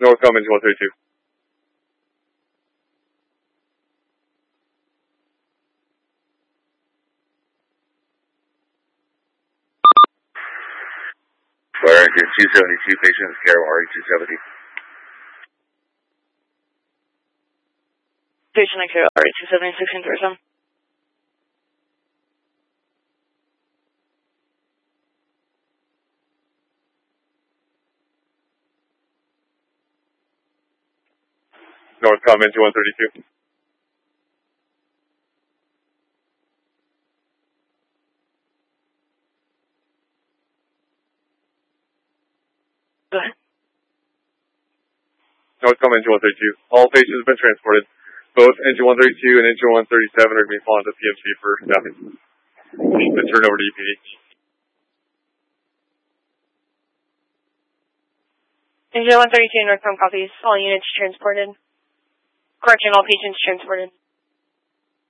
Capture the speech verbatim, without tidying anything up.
Northcom engine one thirty-two. Fire engine two seventy-two, patients, Carol R E two seventy. Patient X-ray R E two seventy-six in tourism. Northcom engine one thirty-two. Go ahead. Northcom engine one thirty-two. All patients have been transported. Both engine one thirty-two and engine one thirty-seven are being flown to P M C for staffing. Then turn over to E P D. Engine one thirty-two, Northcom copies. All units transported. Correction, all patients transported.